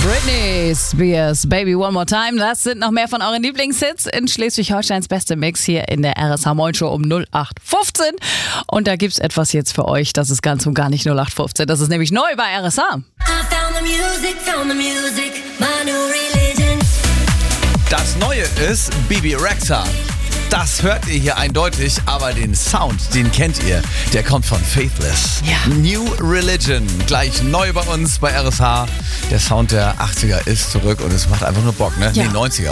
Britney Spears, Baby One More Time. Das sind noch mehr von euren Lieblingshits in Schleswig-Holsteins beste Mix hier in der RSH Moin Show um 0815. Und da gibt's etwas jetzt für euch, das ist ganz und gar nicht 0815. Das ist nämlich neu bei RSH. Das Neue ist Bebe Rexha. Das hört ihr hier eindeutig, aber den Sound, den kennt ihr. Der kommt von Faithless. Ja. New Religion, gleich neu bei uns bei RSH. Der Sound der 80er ist zurück und es macht einfach nur Bock, ne? Ja. Nee, 90er.